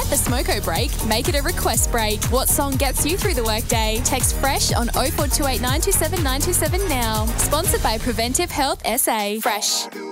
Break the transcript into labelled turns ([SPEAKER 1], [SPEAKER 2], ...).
[SPEAKER 1] the smoko break? Make it a request break. What song gets you through the workday? Text FRESH on 0428 927 927 now. Sponsored by Preventive Health SA. Fresh.